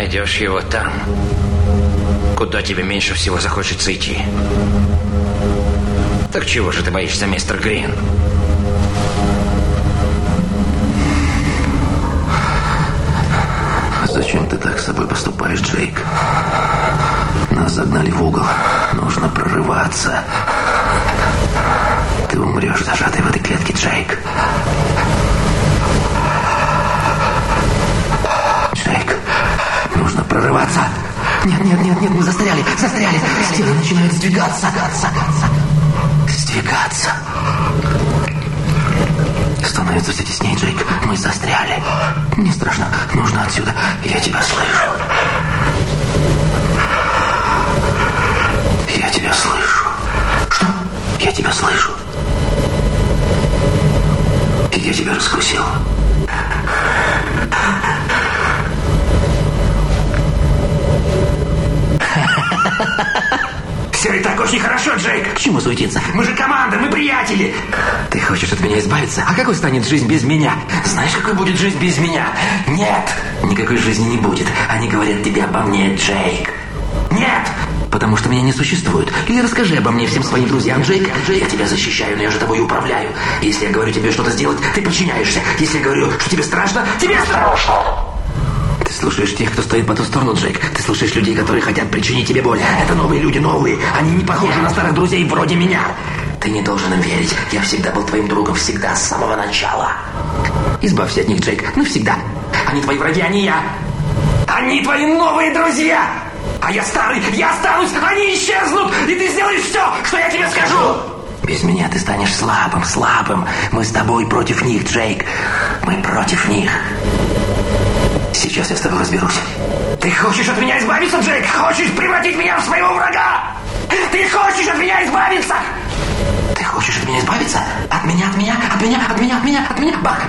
найдешь его там, куда тебе меньше всего захочется идти. Так чего же ты боишься, мистер Грин? Зачем ты так с собой поступаешь, Джейк? Нас загнали в угол. Нужно прорываться. Ты умрешь, зажатый в этой клетке, Джейк. Джейк, нужно прорываться. Нет, мы застряли. Стены начинают сдвигаться. Становится все теснее, Джейк. Мы застряли. Не страшно. Нужно отсюда. Я тебя слышу. Что? Я тебя слышу. Я тебя раскусил. Все и так очень хорошо, Джейк. К чему суетиться? Мы же команда, мы приятели. Ты хочешь от меня избавиться? А какой станет жизнь без меня? Знаешь, какой будет жизнь без меня? Нет, никакой жизни не будет. Они говорят тебе обо мне, Джейк. Нет. Потому что меня не существует. Или расскажи обо мне всем своим друзьям, Джейк. Я тебя защищаю, но я же тобой управляю. Если я говорю тебе что-то сделать, ты подчиняешься. Если я говорю, что тебе страшно, тебе страшно. Ты слушаешь тех, кто стоит по ту сторону, Джейк. Ты слушаешь людей, которые хотят причинить тебе боль. Это новые люди, новые. Они не похожи на старых друзей вроде меня. Ты не должен им верить. Я всегда был твоим другом, всегда, с самого начала. Избавься от них, Джейк, навсегда. Они твои враги, а не я. Они твои новые друзья. А я старый, я останусь, они исчезнут. И ты сделаешь все, что я тебе скажу. Без меня ты станешь слабым. Мы с тобой против них, Джейк. Мы против них. Сейчас я с тобой разберусь. Ты хочешь от меня избавиться, Джейк? Хочешь превратить меня в своего врага? Ты хочешь от меня избавиться? Ты хочешь от меня избавиться? От меня? Бах!